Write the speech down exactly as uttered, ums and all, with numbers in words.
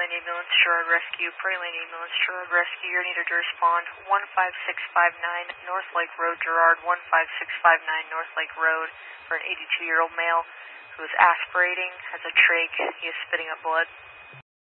Lane Ambulance, Sherrod Rescue. Prairie Lane Ambulance, Sherrod Rescue. You're needed to respond. one five six five nine North Lake Road, Girard. one five six five nine North Lake Road for an eighty-two-year-old male who is aspirating, has a trach. He is spitting up blood.